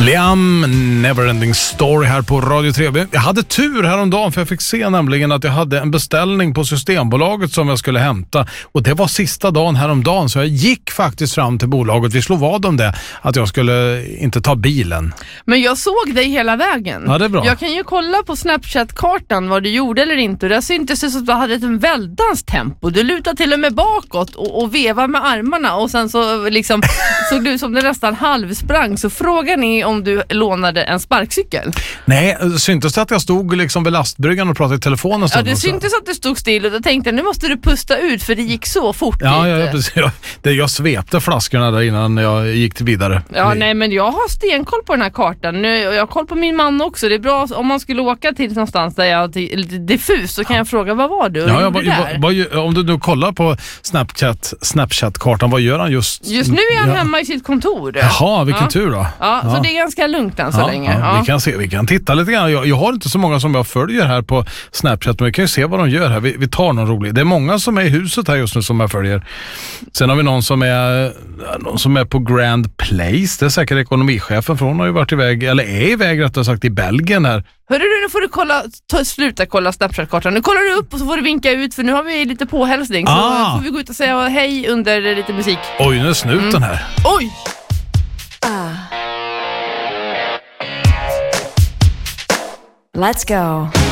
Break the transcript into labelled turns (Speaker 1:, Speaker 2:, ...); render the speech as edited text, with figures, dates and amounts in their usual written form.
Speaker 1: Liam, Neverending Story här på Radio 3. Jag hade tur häromdagen för jag fick se nämligen att jag hade en beställning på Systembolaget som jag skulle hämta. Och det var sista dagen häromdagen så jag gick faktiskt fram till bolaget. Vi slog vad om det, att jag skulle inte ta bilen.
Speaker 2: Men jag såg dig hela vägen.
Speaker 1: Ja, det är bra.
Speaker 2: Jag kan ju kolla på Snapchat-kartan vad du gjorde eller inte. Det syntes ut som att du hade ett väldans tempo. Du lutade till och med bakåt och vevade med armarna. Och sen så liksom såg du som det nästan halvsprang. Så frågan är om du lånade en sparkcykel.
Speaker 1: Nej, syntes det att jag stod liksom vid lastbryggan och pratade i telefonen?
Speaker 2: Ja, det syntes att du stod still och då tänkte jag, nu måste du pusta ut för det gick så fort.
Speaker 1: Ja, precis. Jag svepte flaskorna där innan jag gick till vidare.
Speaker 2: Ja, nej, men jag har stenkoll på den här kartan. Nu, jag har koll på min man också. Det är bra om man skulle åka till någonstans där jag är lite diffus så kan jag fråga, vad var du?
Speaker 1: Om du nu kollar på Snapchat-kartan, vad gör han just?
Speaker 2: Just nu är han hemma i sitt kontor.
Speaker 1: Jaha, vilken tur då.
Speaker 2: Ja, så det är ganska lugnt än så länge. Ja.
Speaker 1: Vi kan titta lite grann. Jag har inte så många som jag följer här på Snapchat, men vi kan ju se vad de gör här. Vi tar någon rolig. Det är många som är i huset här just nu som jag följer. Sen har vi någon som är på Grand Place. Det är säkert ekonomichefen, för hon har ju varit iväg, eller är iväg rättare sagt, i Belgien här.
Speaker 2: Hörru du, nu får du sluta kolla Snapchat-kartan. Nu kollar du upp och så får du vinka ut, för nu har vi lite påhälsning. Så får vi gå ut och säga hej under lite musik.
Speaker 1: Oj, nu är snuten här.
Speaker 2: Oj!
Speaker 3: Let's go.